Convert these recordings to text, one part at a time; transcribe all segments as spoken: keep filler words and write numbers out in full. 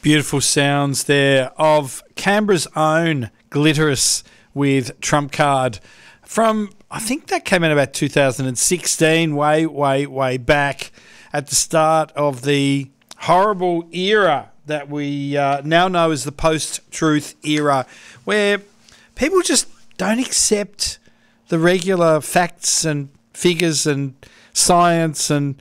Beautiful sounds there of Canberra's own Glitterous with Trump Card from, I think that came out about two thousand sixteen, way, way, way back at the start of the horrible era that we uh, now know as the post-truth era, where people just don't accept the regular facts and figures and science and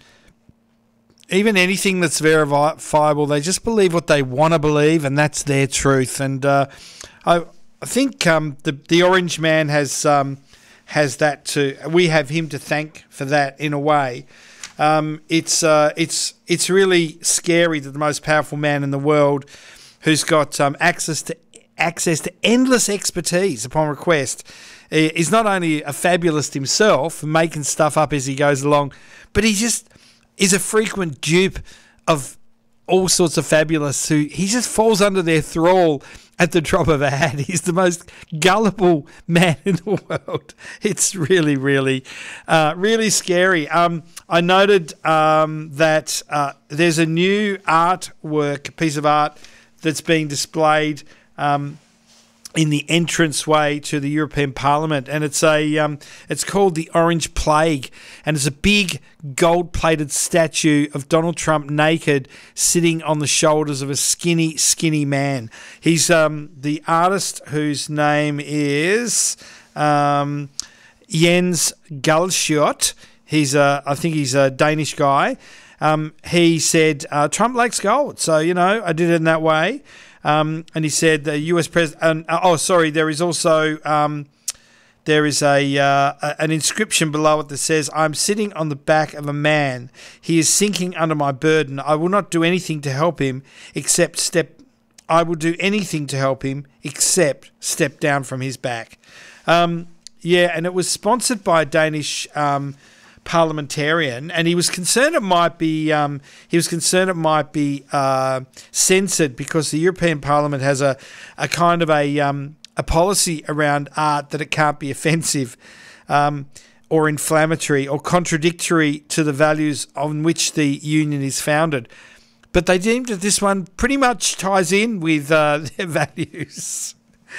even anything that's verifiable. They just believe what they want to believe, and that's their truth. And uh, I, I think um, the the Orange Man has um, has that too. We have him to thank for that in a way. Um, it's uh, it's it's really scary that the most powerful man in the world, who's got um, access to access to endless expertise upon request, is not only a fabulist himself, making stuff up as he goes along, but he just is a frequent dupe of all sorts of fabulous who he just falls under their thrall at the drop of a hat. He's the most gullible man in the world. It's really, really, uh, really scary. Um, I noted um, that uh, there's a new artwork, piece of art that's being displayed um, in the entranceway to the European Parliament, and it's a um, it's called the Orange Plague, and it's a big gold-plated statue of Donald Trump naked, sitting on the shoulders of a skinny, skinny man. He's um, the artist whose name is um, Jens Galschiot. He's a, I think he's a Danish guy. Um, he said uh, Trump likes gold, so you know I did it in that way. Um, and he said the U S president. Uh, oh, sorry. There is also um, there is a, uh, a an inscription below it that says, "I'm sitting on the back of a man. He is sinking under my burden. I will not do anything to help him except step. I will do anything to help him except step down from his back." Um, yeah, and it was sponsored by a Danish Um, parliamentarian, and he was concerned it might be um, he was concerned it might be uh, censored because the European Parliament has a a kind of a um, a policy around art that it can't be offensive um, or inflammatory or contradictory to the values on which the union is founded. But they deemed that this one pretty much ties in with uh, their values.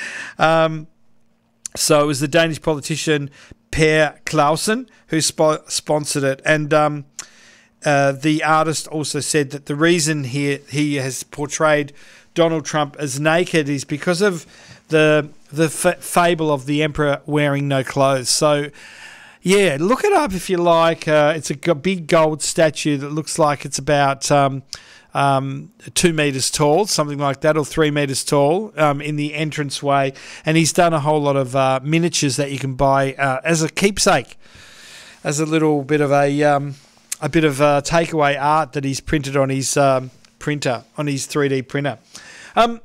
Um, so it was the Danish politician Per Clausen who spo- sponsored it, and um, uh, the artist also said that the reason he he has portrayed Donald Trump as naked is because of the the f- fable of the emperor wearing no clothes. So, yeah, look it up if you like. Uh, it's a g- big gold statue that looks like it's about um, um, two metres tall, something like that, or three metres tall, um, in the entranceway. And he's done a whole lot of uh, miniatures that you can buy uh, as a keepsake, as a little bit of a um, a bit of uh, takeaway art that he's printed on his um, printer, on his three D printer. Um,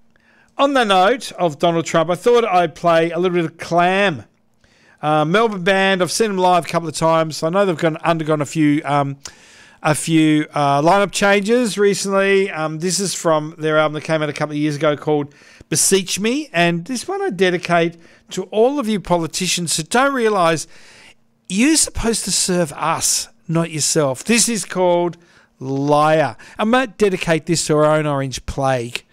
on the note of Donald Trump, I thought I'd play a little bit of Clam. Uh, Melbourne band. I've seen them live a couple of times. I know they've gone, undergone a few um, a few uh, lineup changes recently. Um, this is from their album that came out a couple of years ago called Beseech Me, and this one I dedicate to all of you politicians who don't realise you're supposed to serve us, not yourself. This is called Liar. I might dedicate this to our own Orange Plague.